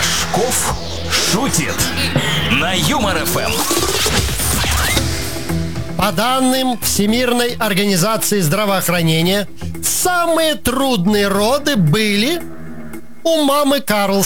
Рожков шутит на Юмор ФМ. По данным Всемирной организации здравоохранения, самые трудные роды были у мамы Карлсон.